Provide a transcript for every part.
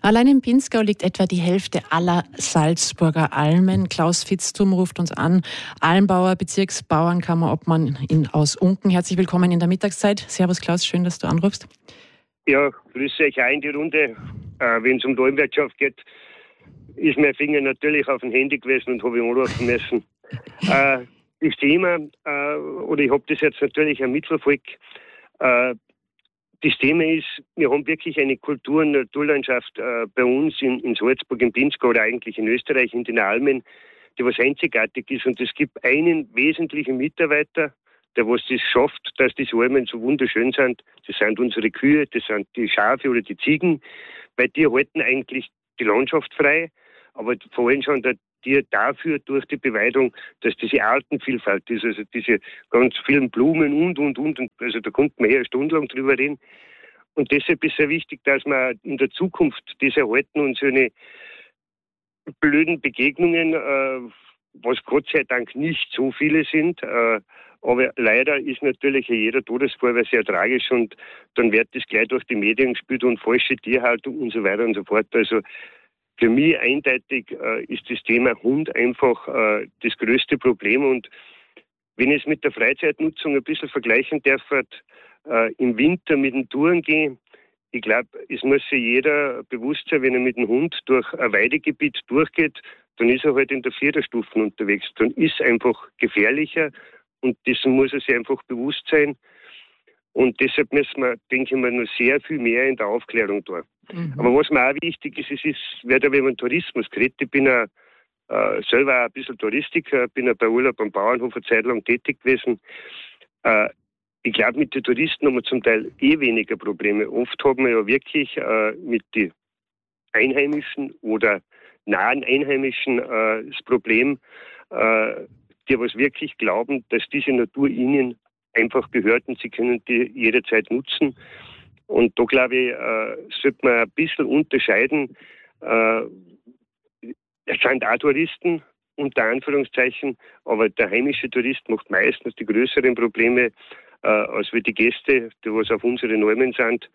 Allein im Pinzgau liegt etwa die Hälfte aller Salzburger Almen. Klaus Vitzthum ruft uns an, Almbauer, Bezirksbauernkammerobmann aus Unken. Herzlich willkommen in der Mittagszeit. Servus Klaus, schön, dass du anrufst. Ja, grüße euch auch in die Runde. Wenn es um die Almwirtschaft geht, ist mein Finger natürlich auf dem Handy gewesen und habe ich anrufen müssen. Das Thema, oder ich habe das jetzt natürlich auch mitverfolgt, das Thema ist, wir haben wirklich eine Kultur- und Naturlandschaft bei uns in Salzburg, im Pinzgau oder eigentlich in Österreich, in den Almen, die was einzigartig ist. Und es gibt einen wesentlichen Mitarbeiter, der was das schafft, dass diese Almen so wunderschön sind. Das sind unsere Kühe, das sind die Schafe oder die Ziegen, weil die halten eigentlich die Landschaft frei, aber vor allem schon der Tier dafür durch die Beweidung, dass diese Artenvielfalt ist, also diese ganz vielen Blumen und. Also da kommt man eine Stunde lang drüber reden. Und deshalb ist sehr wichtig, dass wir in der Zukunft das erhalten und so eine blöden Begegnungen, was Gott sei Dank nicht so viele sind, aber leider ist natürlich jeder Todesfall sehr tragisch und dann wird das gleich durch die Medien gespielt und falsche Tierhaltung und so weiter und so fort. Also für mich eindeutig ist das Thema Hund einfach das größte Problem. Und wenn ich es mit der Freizeitnutzung ein bisschen vergleichen darf, im Winter mit dem Touren gehen, ich glaube, es muss sich jeder bewusst sein, wenn er mit dem Hund durch ein Weidegebiet durchgeht, dann ist er halt in der 4. Stufe unterwegs. Dann ist es einfach gefährlicher und dessen muss er sich einfach bewusst sein. Und deshalb müssen wir, denke ich mal, noch sehr viel mehr in der Aufklärung tun. Aber was mir auch wichtig ist, wenn man Tourismus kriegt, ich bin selber auch ein bisschen Touristiker, bin bei Urlaub am Bauernhof eine Zeit lang tätig gewesen. Ich glaube, mit den Touristen haben wir zum Teil weniger Probleme. Oft haben wir ja wirklich mit den Einheimischen oder nahen Einheimischen das Problem, die was wirklich glauben, dass diese Natur ihnen einfach gehört und sie können die jederzeit nutzen. Und da, glaube ich, sollte man ein bisschen unterscheiden. Es sind auch Touristen, unter Anführungszeichen, aber der heimische Tourist macht meistens die größeren Probleme als wie die Gäste, die was auf unseren Almen sind.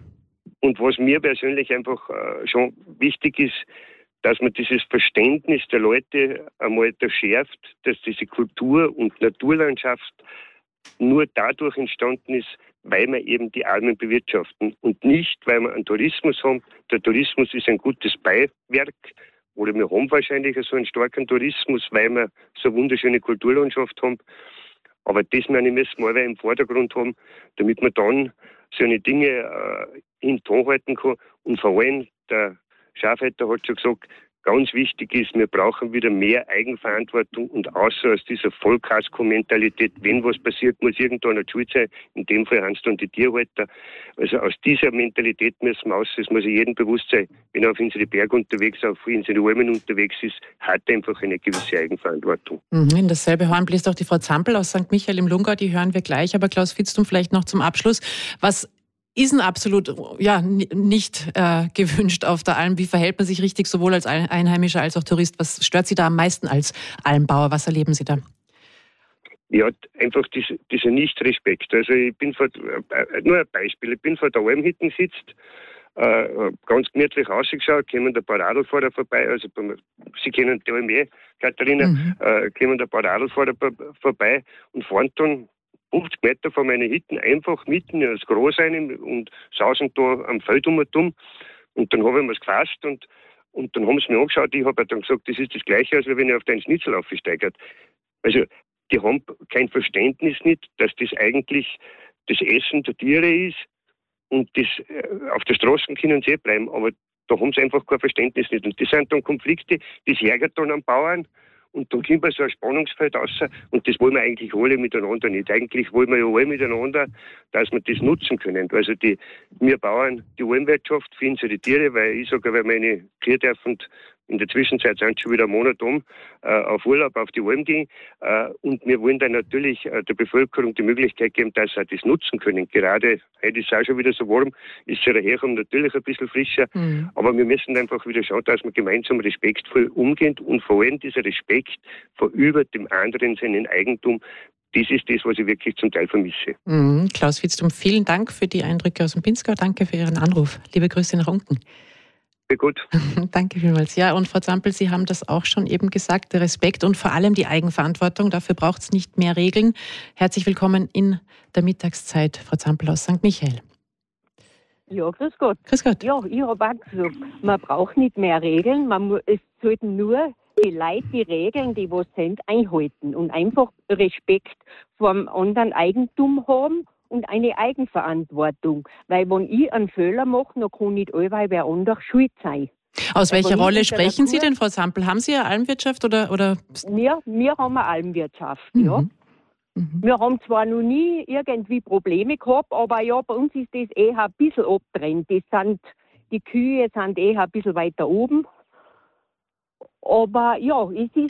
Und was mir persönlich einfach schon wichtig ist, dass man dieses Verständnis der Leute einmal da schärft, dass diese Kultur- und Naturlandschaft nur dadurch entstanden ist, weil wir eben die Almen bewirtschaften und nicht, weil wir einen Tourismus haben. Der Tourismus ist ein gutes Beiwerk oder wir haben wahrscheinlich so einen starken Tourismus, weil wir so eine wunderschöne Kulturlandschaft haben. Aber das müssen wir im Vordergrund haben, damit man dann so eine Dinge hintanhalten kann. Und vor allem, der Schafhalter hat schon gesagt, ganz wichtig ist, wir brauchen wieder mehr Eigenverantwortung und außer aus dieser Vollkasko-Mentalität, wenn was passiert, muss irgendwann schuld sein. In dem Fall haben es dann die Tierhalter. Also aus dieser Mentalität müssen wir raus. Es muss jedem bewusst sein, wenn er auf unsere Berge unterwegs, auf unsere Almen unterwegs ist, hat er einfach eine gewisse Eigenverantwortung. In dasselbe Horn bläst auch die Frau Zampel aus St. Michael im Lungau, die hören wir gleich. Aber Klaus Vitzthum vielleicht noch zum Abschluss. Was ist denn absolut nicht gewünscht auf der Alm? Wie verhält man sich richtig sowohl als Einheimischer als auch Tourist? Was stört Sie da am meisten als Almbauer? Was erleben Sie da? Ja, einfach dieser Nicht-Respekt. Also ich bin nur ein Beispiel, ich bin vor der Almhütte gesitzt, ganz gemütlich rausgeschaut, kommen ein paar Radlfahrer vorbei, also Sie kennen die Alm Katharina, kommen ein paar Radlfahrer vorbei und fahren dann 50 Meter von meinen Hütten einfach mitten ins Gras rein und sausen da am Feld um. Und dann habe ich mir es gefasst und dann haben sie mir angeschaut. Ich habe dann gesagt, das ist das Gleiche, als wenn ich auf deinen Schnitzel aufsteigert. Also, die haben kein Verständnis nicht, dass das eigentlich das Essen der Tiere ist und das auf der Straße können sie bleiben, aber da haben sie einfach kein Verständnis nicht. Und das sind dann Konflikte, das ärgert dann am Bauern. Und dann kommt so ein Spannungsfeld raus und das wollen wir eigentlich alle miteinander nicht. Eigentlich wollen wir ja alle miteinander, dass wir das nutzen können. Also wir Bauern, die Almwirtschaft für unsere Tiere, weil ich sage, weil meine Kühe dürfen in der Zwischenzeit sind schon wieder einen Monat auf Urlaub auf die Alm gehen. Und wir wollen dann natürlich der Bevölkerung die Möglichkeit geben, dass sie das nutzen können. Gerade heute ist es auch schon wieder so warm, ist ja daherkommen natürlich ein bisschen frischer. Aber wir müssen einfach wieder schauen, dass wir gemeinsam respektvoll umgehen und vor allem dieser Respekt vor über dem anderen seinen Eigentum. Das ist das, was ich wirklich zum Teil vermisse. Klaus Vitzthum, vielen Dank für die Eindrücke aus dem Pinzgau. Danke für Ihren Anruf. Liebe Grüße nach Unken. Sehr gut. Danke vielmals. Ja, und Frau Zampel, Sie haben das auch schon eben gesagt, der Respekt und vor allem die Eigenverantwortung. Dafür braucht es nicht mehr Regeln. Herzlich willkommen in der Mittagszeit, Frau Zampel aus St. Michael. Ja, grüß Gott. Grüß Gott. Ja, ich habe auch gesagt, man braucht nicht mehr Regeln, es sollten nur die Leute die Regeln, die was sind, einhalten und einfach Respekt vor dem anderen Eigentum haben und eine Eigenverantwortung. Weil wenn ich einen Fehler mache, dann kann nicht allweil wer anders schuld sein. Aus welcher Aber Rolle in der sprechen Sie Natur- denn, Frau Zampel? Haben Sie eine Almwirtschaft oder? Wir haben eine Almwirtschaft, ja. Wir haben zwar noch nie irgendwie Probleme gehabt, aber ja, bei uns ist das eher ein bisschen abgetrennt. Die Kühe sind eher ein bisschen weiter oben. Aber ja, es ist